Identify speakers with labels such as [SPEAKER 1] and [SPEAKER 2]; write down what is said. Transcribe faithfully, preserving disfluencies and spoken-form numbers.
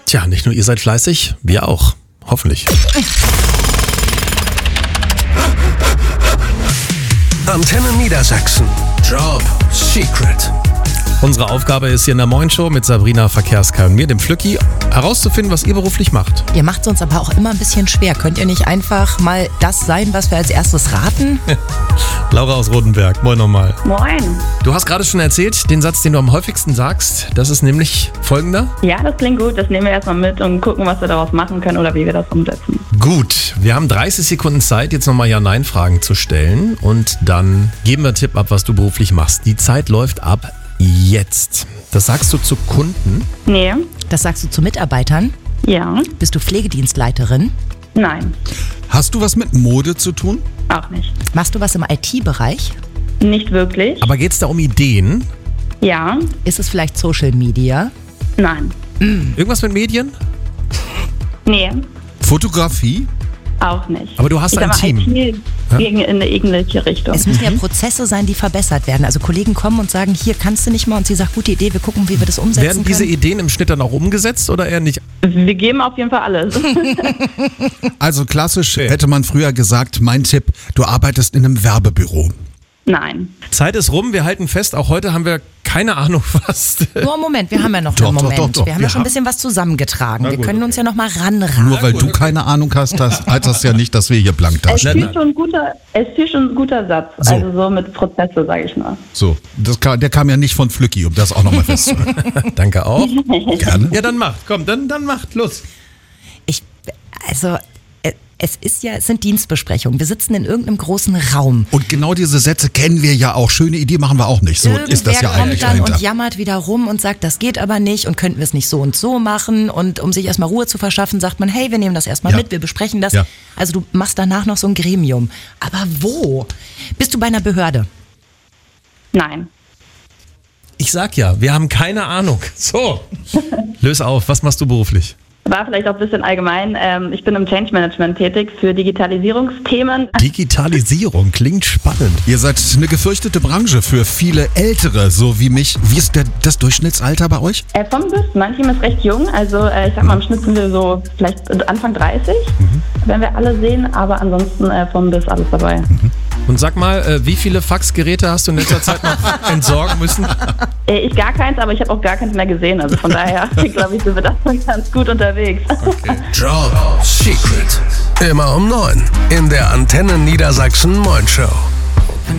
[SPEAKER 1] Tja, nicht nur ihr seid fleißig, wir auch. Hoffentlich.
[SPEAKER 2] Antenne Niedersachsen. Job Secret.
[SPEAKER 1] Unsere Aufgabe ist hier in der Moin-Show mit Sabrina Verkehrskei und mir, dem Flücki, herauszufinden, was ihr beruflich macht.
[SPEAKER 3] Ihr macht es uns aber auch immer ein bisschen schwer. Könnt ihr nicht einfach mal das sein, was wir als erstes raten?
[SPEAKER 1] Laura aus Rodenberg, moin nochmal.
[SPEAKER 4] Moin.
[SPEAKER 1] Du hast gerade schon erzählt, den Satz, den du am häufigsten sagst, das ist nämlich folgender.
[SPEAKER 4] Ja, das klingt gut. Das nehmen wir erstmal mit und gucken, was wir daraus machen können oder wie wir das umsetzen.
[SPEAKER 1] Gut, wir haben dreißig Sekunden Zeit, jetzt nochmal Ja-Nein-Fragen zu stellen und dann geben wir einen Tipp ab, was du beruflich machst. Die Zeit läuft ab jetzt. Das sagst du zu Kunden?
[SPEAKER 4] Nee.
[SPEAKER 3] Das sagst du zu Mitarbeitern?
[SPEAKER 4] Ja.
[SPEAKER 3] Bist du Pflegedienstleiterin?
[SPEAKER 4] Nein.
[SPEAKER 5] Hast du was mit Mode zu tun?
[SPEAKER 4] Auch nicht.
[SPEAKER 3] Machst du was im I T-Bereich?
[SPEAKER 4] Nicht wirklich.
[SPEAKER 1] Aber geht's da um Ideen?
[SPEAKER 4] Ja.
[SPEAKER 3] Ist es vielleicht Social Media?
[SPEAKER 4] Nein.
[SPEAKER 1] Irgendwas mit Medien?
[SPEAKER 4] Nee.
[SPEAKER 5] Fotografie?
[SPEAKER 4] Auch nicht.
[SPEAKER 1] Aber du hast
[SPEAKER 4] ich
[SPEAKER 1] ein
[SPEAKER 4] sag mal,
[SPEAKER 1] Team.
[SPEAKER 4] I T gegen in eine irgendwelche Richtung.
[SPEAKER 3] Es müssen ja Prozesse sein, die verbessert werden. Also Kollegen kommen und sagen, hier kannst du nicht mal. Und sie sagt, gute Idee, wir gucken, wie wir das umsetzen
[SPEAKER 1] Werden diese
[SPEAKER 3] können.
[SPEAKER 1] Ideen im Schnitt dann auch umgesetzt oder eher nicht?
[SPEAKER 4] Wir geben auf jeden Fall alles.
[SPEAKER 5] Also klassisch
[SPEAKER 1] Okay.
[SPEAKER 5] hätte man früher gesagt, mein Tipp, du arbeitest in einem Werbebüro.
[SPEAKER 4] Nein.
[SPEAKER 1] Zeit ist rum, wir halten fest, auch heute haben wir keine Ahnung, was.
[SPEAKER 3] Nur Moment, wir haben ja noch
[SPEAKER 5] Doch,
[SPEAKER 3] einen
[SPEAKER 5] doch,
[SPEAKER 3] Moment.
[SPEAKER 5] doch, doch.
[SPEAKER 3] Wir haben
[SPEAKER 1] Wir
[SPEAKER 3] ja schon ein
[SPEAKER 1] haben-
[SPEAKER 3] bisschen was zusammengetragen.
[SPEAKER 1] Na
[SPEAKER 3] Wir
[SPEAKER 1] gut,
[SPEAKER 3] können uns
[SPEAKER 1] okay.
[SPEAKER 3] ja noch mal ranraten.
[SPEAKER 5] Nur weil du keine Ahnung hast, das heißt das ja nicht, dass wir hier blank
[SPEAKER 4] Es
[SPEAKER 5] dastehen.
[SPEAKER 4] ist schon ein guter, es ist schon ein guter Satz.
[SPEAKER 5] So.
[SPEAKER 4] Also so mit Prozesse, sage ich mal.
[SPEAKER 5] So, das kam, der kam ja nicht von Flücki, um das auch nochmal festzuhalten.
[SPEAKER 1] Danke auch.
[SPEAKER 5] Gerne.
[SPEAKER 1] Ja, dann macht, komm, dann, dann macht, los.
[SPEAKER 3] Ich, also, äh, es ist ja, es sind Dienstbesprechungen. Wir sitzen in irgendeinem großen Raum.
[SPEAKER 5] Und genau diese Sätze kennen wir ja auch. Schöne Idee machen wir auch nicht. So ist das ja
[SPEAKER 3] kommt
[SPEAKER 5] eigentlich
[SPEAKER 3] dann
[SPEAKER 5] dahinter.
[SPEAKER 3] und jammert wieder rum und sagt, das geht aber nicht und könnten wir es nicht so und so machen. Und um sich erstmal Ruhe zu verschaffen, sagt man, hey, wir nehmen das erstmal
[SPEAKER 5] Ja.
[SPEAKER 3] mit, wir besprechen das.
[SPEAKER 5] Ja.
[SPEAKER 3] Also du machst danach noch so ein Gremium. Aber wo? Bist du bei einer Behörde?
[SPEAKER 4] Nein.
[SPEAKER 1] Ich sag ja, wir haben keine Ahnung. So, löse auf, was machst du beruflich?
[SPEAKER 4] War vielleicht auch ein bisschen allgemein. Ähm, ich bin im Change Management tätig für Digitalisierungsthemen.
[SPEAKER 1] Digitalisierung, klingt spannend.
[SPEAKER 5] Ihr seid eine gefürchtete Branche für viele Ältere, so wie mich. Wie ist der, das Durchschnittsalter bei euch?
[SPEAKER 4] Äh, vom bis, manchmal ist recht jung. Also äh, ich sag mal, im Schnitt sind wir so vielleicht Anfang dreißig, wenn wir alle sehen. Aber ansonsten äh, vom bis alles dabei.
[SPEAKER 1] Und sag mal, äh, wie viele Faxgeräte hast du in letzter Zeit noch entsorgen müssen?
[SPEAKER 4] Äh, ich gar keins, aber ich habe auch gar keins mehr gesehen. Also von daher, glaube ich, sind wir da ganz gut unterwegs.
[SPEAKER 2] Job Secret. Immer um neun in der Antenne Niedersachsen Moin Show.